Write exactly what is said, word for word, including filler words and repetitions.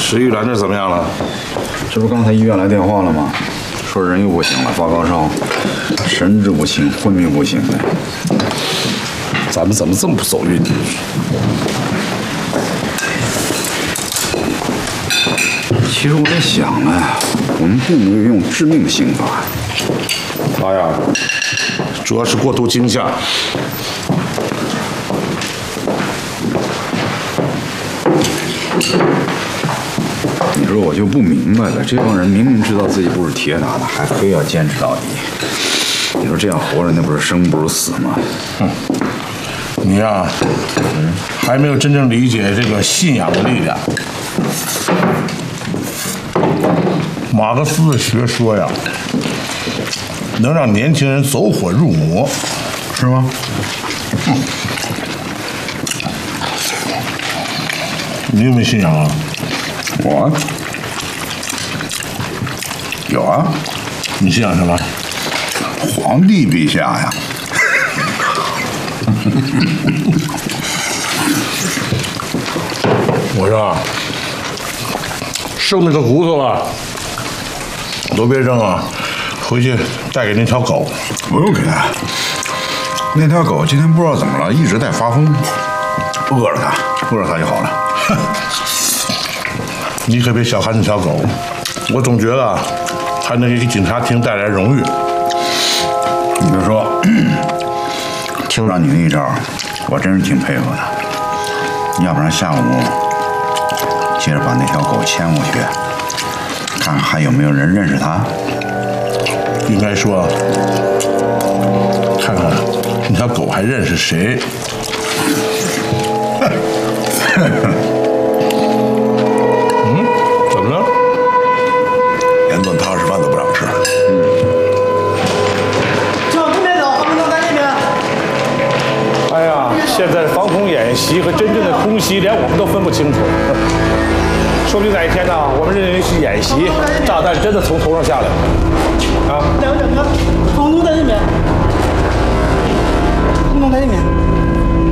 石玉兰这怎么样了？ 这不刚才医院来电话了吗？说人又不行了，发高烧，神志不清，昏迷不醒的。 咱们怎么这么不走运？ 其实我在想呢，我们并没有用致命的刑法。 他呀，主要是过度惊吓。 你说我就不明白了，这帮人明明知道自己不是铁打的，还非要坚持到底。你说这样活着，那不是生不如死吗？ 哼，你呀，嗯，还没有真正理解这个信仰的力量。马克思的学说呀，能让年轻人走火入魔， 是吗？ 嗯。你有没有信仰啊？ 我有啊。 你信仰什么？ 皇帝陛下呀。 我说，剩那个骨头啊，都别扔啊，回去带给那条狗。 不用给他。那条狗今天不知道怎么了，一直在发疯。饿了它，饿了它就好了。 你可别小看那条狗，我总觉得它能给警察厅带来荣誉。 你别说，听上你那一招，我真是挺佩服的。要不然下午接着把那条狗牵过去，看看还有没有人认识它。 应该说，看看那条狗还认识谁。嗯，怎么了？ 连顿踏实饭都不让吃。 嗯。就往这边走，防空洞在那边。 哎呀，现在防空演习和真正的空袭，连我们都分不清楚。说不定哪一天呢，我们认为是演习，炸弹真的从头上下来了。啊！ 两个两个，防空洞在那边，防空洞在那边。